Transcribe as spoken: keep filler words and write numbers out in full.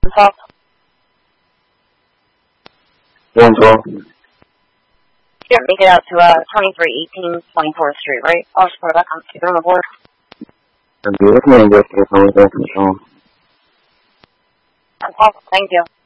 Top. one twelve. Here, make it out to uh, twenty-three eighteen twenty-fourth Street, right? I'll just put it back on speaker on the board. I'm looking at this. Thank you. Thank you.